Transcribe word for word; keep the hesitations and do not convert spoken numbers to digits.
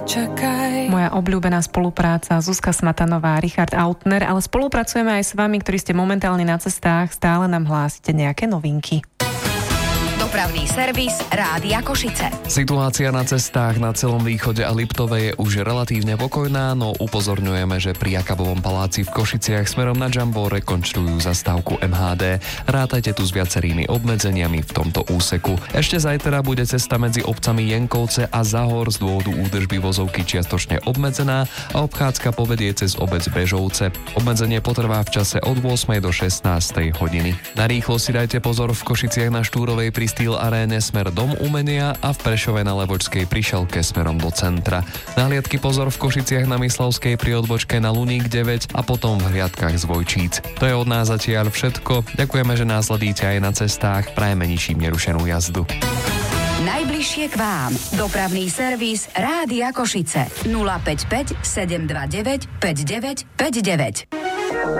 Čakaj. Moja obľúbená spolupráca Zuzka Smatanová, Richard Autner, ale spolupracujeme aj s vami, ktorí ste momentálne na cestách, stále nám hlásite nejaké novinky. Dopravný servis Rádia Košice. Situácia na cestách na celom východe a Liptove je už relatívne pokojná, no upozorňujeme, že pri Jakabovom paláci v Košiciach smerom na Jumbo rekonštruujú zastávku em há dé. Rátajte tu s viacerými obmedzeniami v tomto úseku. Ešte zajtra bude cesta medzi obcami Jenkovce a Zahor z dôvodu údržby vozovky čiastočne obmedzená a obchádzka povedie cez obec Bežovce. Obmedzenie potrvá v čase od ôsmej do šestnástej hodiny. Na rýchlo si dajte pozor v Košiciach na Štúrovej pri Steel Aréne smer Dom umenia a v Prešove na Levočskej pri Šelke smerom do centra. Nahliadky pozor v Košiciach na Myslavskej pri odbočke na Luník deväť a potom v hliadkach z Vojčíc. To je od nás zatiaľ všetko. Ďakujeme, že nás sledíte aj na cestách. Prajeme ničím nerušenú jazdu. Najbližšie k vám. Dopravný servis Rádia Košice. nula päť päť sedem dva deväť päť deväť päť deväť.